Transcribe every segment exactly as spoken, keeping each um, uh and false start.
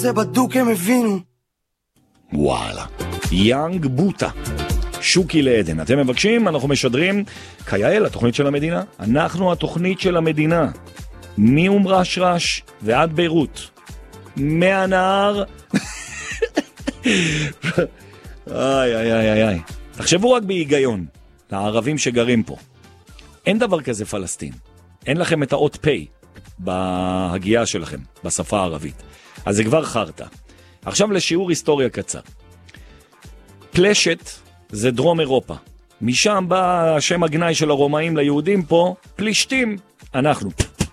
זה בדוק הם הבינו. וואלה. יאנג בוטה. שוקי לעדן. אתם מבקשים, אנחנו משדרים כיעל, התוכנית של המדינה. אנחנו התוכנית של המדינה. מאום רש רש ועד ביירות. מהנהר. איי איי איי איי. תחשבו רק בהיגיון. לערבים שגרים פה. אין דבר כזה פלסטין. אין לכם את האות פי בהגיעה שלכם, בשפה הערבית. אז זה כבר חרטה. עכשיו לשיעור היסטוריה קצר. פלשת זה דרום אירופה. משם בא השם הגנאי של הרומאים ליהודים פה, פלישתים. אנחנו.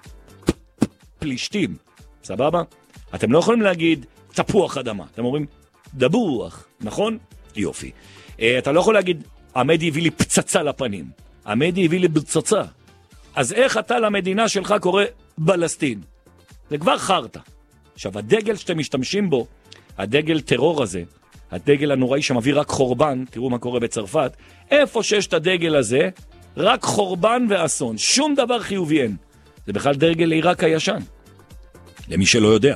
פלישתים. סבבה? אתם לא יכולים להגיד תפוח אדמה. אתם אומרים דבוח, נכון? יופי. אתה לא יכול להגיד עמדי הביא לי פצצה לפנים. עמדי הביא לי פצצה. אז איך אתה למדינה שלך קורא פלסטין? זה כבר חרטה. עכשיו, הדגל שאתם משתמשים בו, הדגל טרור הזה, הדגל הנוראי שמביא רק חורבן, תראו מה קורה בצרפת, איפה שיש את הדגל הזה, רק חורבן ואסון, שום דבר חיובי אין. זה בכלל דגל עיראק הישן, למי שלא יודע.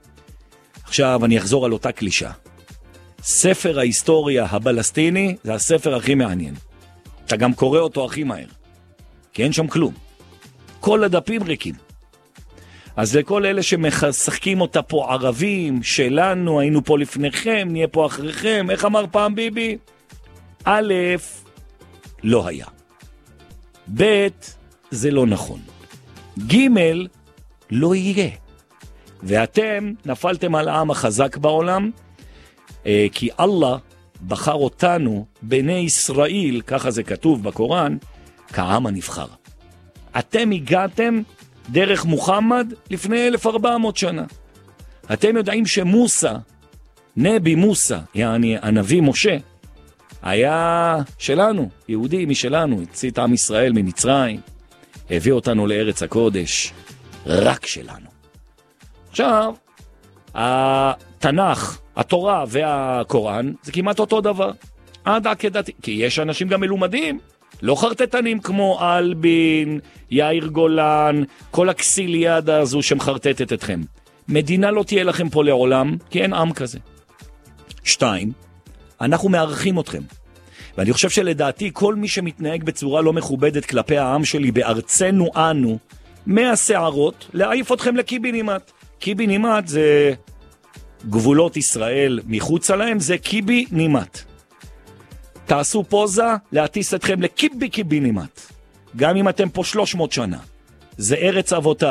עכשיו אני אחזור על אותה קלישה. ספר ההיסטוריה הפלסטיני זה הספר הכי מעניין. אתה גם קורא אותו הכי מהר, כי אין שם כלום. כל הדפים ריקים. אז לכל אלה שמשחקים אותה פה ערבים, שלנו, היינו פה לפניכם, נהיה פה אחריכם, איך אמר פעם ביבי? א', לא היה. ב', זה לא נכון. ג', לא יהיה. ואתם נפלתם על העם החזק בעולם, כי אללה בחר אותנו, בני ישראל, ככה זה כתוב בקוראן, כעם הנבחר. אתם הגעתם דרך מוחמד לפני אלף וארבע מאות שנה. אתם יודעים שמוסה, נבי מוסה, יעני הנביא משה, היה שלנו, יהודי משלנו, הציל את עם ישראל ממצרים, הביא אותנו לארץ הקודש, רק שלנו. עכשיו, התנ"ך, התורה והקוראן, זה כמעט אותו דבר. עד עקדת, כי יש אנשים גם מלומדים, לא חרטטנים כמו אלבין, יאיר גולן, כל הקסיליאדה הזו שמחרטטת אתכם. מדינה לא תהיה לכם פה לעולם, כי אין עם כזה. שתיים, אנחנו מערכים אתכם. ואני חושב שלדעתי כל מי שמתנהג בצורה לא מכובדת כלפי העם שלי בארצנו אנו, מהשערות, להעיף אתכם לקיבינימט. קיבינימט זה גבולות ישראל מחוץ עליהם, זה קיבינימט. תעשו פוזה להטיס אתכם לקיבי קיבינימט. גם אם אתם פה שלוש מאות שנה. זה ארץ אבותיי.